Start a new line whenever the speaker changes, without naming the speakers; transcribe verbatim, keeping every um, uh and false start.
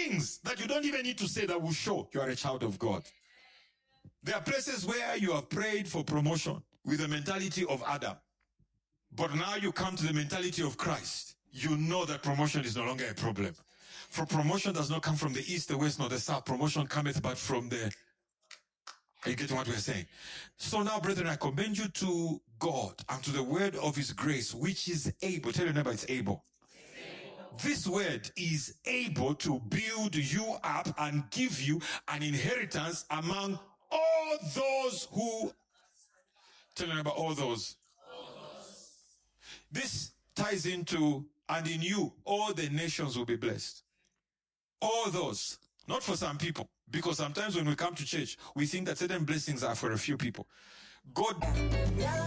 things that you don't even need to say that will show you are a child of God. There are places where you have prayed for promotion with the mentality of Adam. But now you come to the mentality of Christ. You know that promotion is no longer a problem. For promotion does not come from the east, the west, nor the south. Promotion cometh but from the... Are you getting what we're saying? So now, brethren, I commend you to God and to the word of his grace, which is able. Tell your neighbor it's able. This word is able to build you up and give you an inheritance among all those who... Tell your neighbor all those. This ties into, and in you, all the nations will be blessed. All those. Not for some people. Because sometimes when we come to church, we think that certain blessings are for a few people. God...